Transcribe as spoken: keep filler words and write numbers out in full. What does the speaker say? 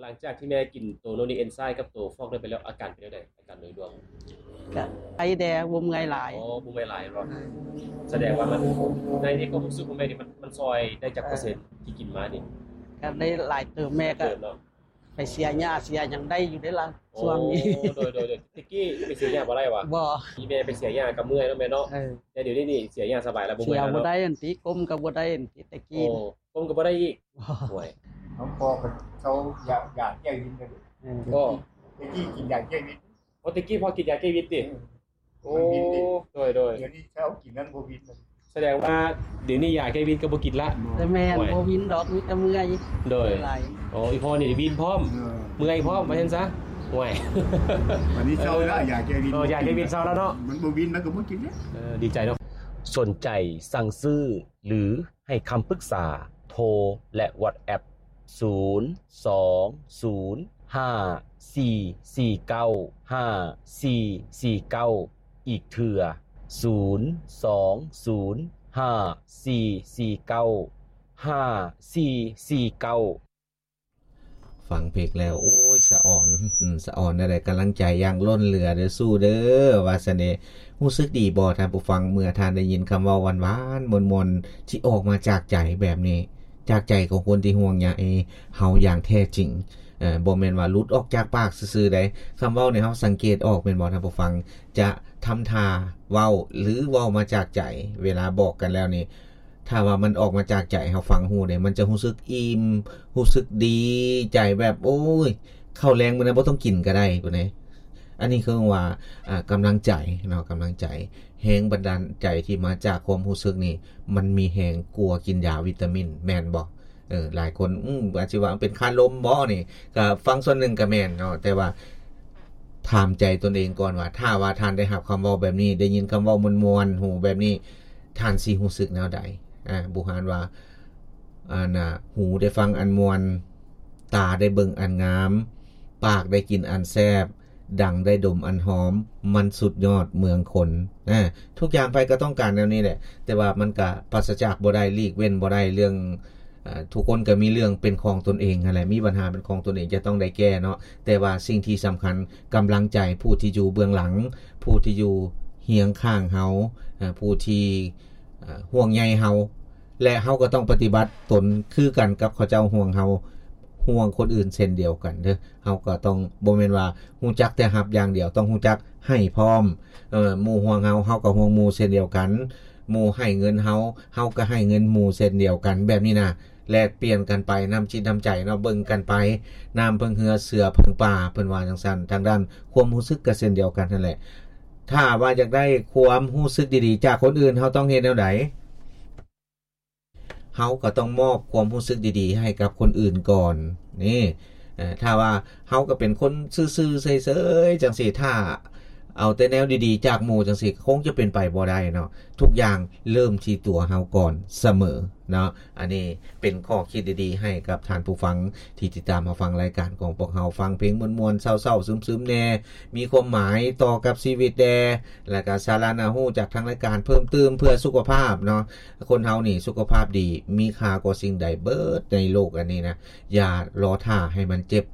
หลังจากที่แม่กินตัวโนนีเอนไซม์กับตัวฟอกได้ไปแล้วอาการเป็นจังได๋อาการโดยรวมก็ไอแดงบ่เมื่อยหลายอ๋อบ่เมื่อยหลายเนาะแสดงว่ามันในในความรู้สึกของแม่นี่มันมันซอยได้จักเปอร์เซ็นต์ที่กินมานี่ก็ได้หลายเติมแม่ก็ไปเสียหญ้าเสียหยังได้อยู่ได้ล่ะช่วงนี้โดยโดยตะกี้ไปเสียหญ้าบ่ได้วะบ่อีแม่ไปเสียหญ้าก็เมื่อยเนาะแม่เนาะเออแต่เดี๋ยวนี้นี่เสียหญ้าสบายแล้วบ่เมื่อยแล้วเสียบ่เนาะได้อันติก้มก็บ่ได้อันติตะกี้โอ้ก้มก็บ่ได้อีกโอ้ยเขาพอเขาอยากอยากแก้วินกันก็ตะกี้กินยาแก้วินโอ้ตะกี้พอกินยาแก้วินติโอ้โดยโดยเดี๋ยวนี้เช้ากินนั้นบ่วินแสดงว่าเดี๋ยวนี้ยาแก้วินก็บ่กินละแต่แม่นบ่วินดอกมีแต่เมื่อยโดยโอ้อีพ่อนี่วินพร้อมเมื่อยพร้อมว่าซั่นซะโอ้ยวันนี้เช้าแล้วยาแก้วินเออยาแก้วินเช้าแล้วเนาะมันบ่วินแล้วก็บ่กินเนี่ยเออดีใจเนาะสนใจสั่งซื้อหรือให้คำปรึกษาโทรและ WhatsApp ศูนย์ สอง ศูนย์ ห้า สี่ สี่ เก้า ห้า สี่ สี่ เก้าอีกเทื่อศูนย์ สอง ศูนย์ ห้า สี่ สี่ เก้า ห้า สี่ สี่ เก้าฟังเพลงแล้วโอ้ยสะอ่อนสะอ่อนได้กำลังใจอย่างล้นเหลือเด้อสู้เด้อว่าซั่นเด้รู้สึกดีบ่ท่านผู้ฟังเมื่อท่านได้ยินคำเว้าหวานๆมนๆที่ออกมาจากใจแบบนี้จากใจของคนที่ห่วงใยเฮาอย่างแท้จริงเอ่อบ่แม่นว่าหลุดออกจากปากซื่อๆใดคำเว้านี่เฮาสังเกตออกแม่นบ่ท่านผู้ฟังจะทำท่าเว้าหรือเว้ามาจากใจเวลาบอกกันแล้วนี่ถ้าว่ามันออกมาจากใจเฮาฟังฮู้ได้มันจะรู้สึกอิ่มรู้สึกดีใจแบบโอ้ยข้าวแรงมื้อนั้นบ่ต้องกินก็ได้พุ่นแหละอันนี้คือว่าอ่ากำลังใจเนาะกำลังใจแรงบันดาลใจที่มาจากความรู้สึกนี่มันมีแรงกลัวกินยาวิตามินแม่นบ่เออหลายคนอื้ออาจสิว่าเป็นค่าลมบ่นี่ก็ฟังส่วนหนึ่งก็แม่นเนาะแต่ว่าถามใจตนเองก่อนว่าถ้าว่าท่านได้รับคำเว้าแบบนี้ได้ยินคำเว้ามวนๆหูแบบนี้ท่านสิรู้สึกแนวใดอ่าบุหารว่าอ่าน่ะหูได้ฟังอันมวลตาได้เบิ่งอันงามปากได้กินอันแซ่บดังได้ดมอันหอมมันสุดยอดเมืองคนนะทุกอย่างไปก็ต้องการแนวนี้แหละแต่ว่ามันก็ปราศจากบ่ได้ลีกเว้นบ่ได้เรื่องอ่าทุกคนก็มีเรื่องเป็นของตนเองนั่นแหละมีปัญหาเป็นของตนเองจะต้องได้แก้เนาะแต่ว่าสิ่งที่สำคัญกำลังใจผู้ที่อยู่เบื้องหลังผู้ที่อยู่เฮียงข้างเฮาอ่าผู้ที่อ่าห่วงใยเฮาและเฮาก็ต้องปฏิบัติตนคือกันกับเขาเจ้าห่วงเฮาห่วงคนอื่นเช่นเดียวกันเด้อเฮาก็ต้องบ่แม่นว่าฮู้จักแต่รับอย่างเดียวต้องฮู้จักให้พร้อมเอ่อหมู่ห่วงเฮาเฮาก็ห่วงหมู่เช่นเดียวกันหมู่ให้เงินเฮาเฮาก็ให้เงินหมู่เช่นเดียวกันแบบนี้นะแลกเปลี่ยนกันไปนำจิตนำใจเนาะเบิ่งกันไปน้ำเพิ่งเหือเสือเพิ่งป่าเพิ่นว่าจังซั่นทางด้านความรู้สึกก็เช่นเดียวกันนั่นแหละถ้าว่าอยากได้ความรู้สึกดีๆจากคนอื่นเฮาต้องเฮ็ดแนวใดเฮาก็ต้องมอบความรู้สึกดีๆให้กับคนอื่นก่อนนี่เอ่อถ้าว่าเฮาก็เป็นคนซื่อๆเฉยๆจังซี่ถ้าเอาแต่แนวดีๆจากหมู่จังซี่คงจะเป็นไปบ่ได้เนาะทุกอย่างเริ่มที่ตัวเฮาก่อนเสมอเนาะอันนี้เป็นข้อคิดดีๆให้กับท่านผู้ฟังที่ติดตามมาฟังรายการของพวกเฮาฟังเพลงม่วนๆเศร้าๆซึมๆแน่มีความหมายต่อกับชีวิตแด่แล้วก็สาระน่ารู้จากทางรายการเพิ่มเติมเพื่อสุขภาพเนาะคนเฮานี่สุขภาพดีมีค่ากว่าสิ่งใดเบิดในโลกอันนี้นะอย่ารอท่าให้มันเจ็บ